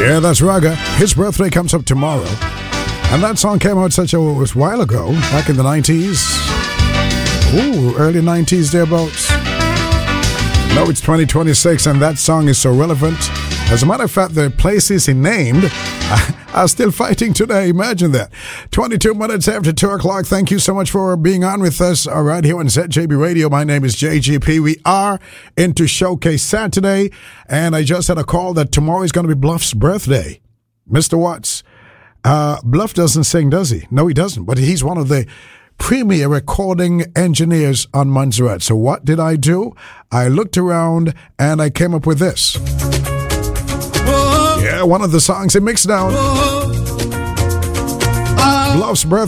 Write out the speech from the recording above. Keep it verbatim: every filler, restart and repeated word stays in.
Yeah, that's Raga. His birthday comes up tomorrow. And that song came out such a while ago, back in the nineties. Ooh, early nineties thereabouts. Now it's twenty twenty-six and that song is so relevant. As a matter of fact, the places he named are still fighting today. Imagine that. twenty-two minutes after two o'clock. Thank you so much for being on with us uh, right here on Z J B Radio. My name is J G P. We are into Showcase Saturday, and I just had a call that tomorrow is going to be Bluff's birthday. Mister Watts. Uh, Bluff doesn't sing, does he? No, he doesn't. But he's one of the premier recording engineers on Montserrat. So what did I do? I looked around and I came up with this. Whoa. Yeah, one of the songs he mixed down. Whoa. Uh, Bluff's birthday.